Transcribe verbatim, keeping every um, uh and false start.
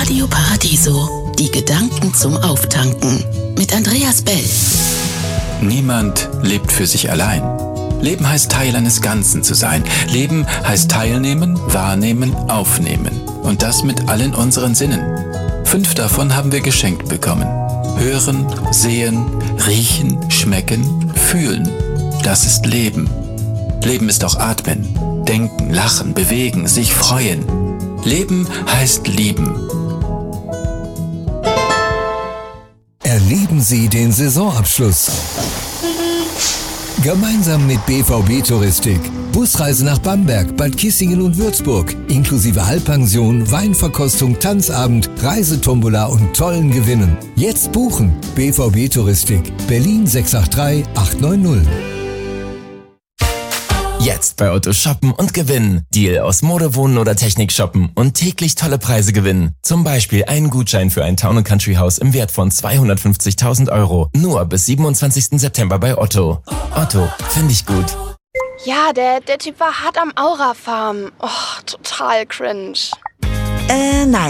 Radio Paradiso, die Gedanken zum Auftanken mit Andreas Bell. Niemand lebt für sich allein. Leben heißt Teil eines Ganzen zu sein. Leben heißt teilnehmen, wahrnehmen, aufnehmen. Und das mit allen unseren Sinnen. Fünf davon haben wir geschenkt bekommen. Hören, sehen, riechen, schmecken, fühlen. Das ist Leben. Leben ist auch atmen, denken, lachen, bewegen, sich freuen. Leben heißt lieben. Erleben Sie den Saisonabschluss. Gemeinsam mit B V B Touristik. Busreise nach Bamberg, Bad Kissingen und Würzburg. Inklusive Halbpension, Weinverkostung, Tanzabend, Reisetombola und tollen Gewinnen. Jetzt buchen. B V B Touristik. Berlin sechs acht drei acht neun null. Jetzt bei Otto shoppen und gewinnen. Deal aus Mode, Wohnen oder Technik shoppen und täglich tolle Preise gewinnen. Zum Beispiel einen Gutschein für ein Town- und Country-Haus im Wert von zweihundertfünfzigtausend Euro. Nur bis siebenundzwanzigsten September bei Otto. Otto, finde ich gut. Ja, der, der Typ war hart am Aura-Farm. Oh, total cringe. Äh, nein.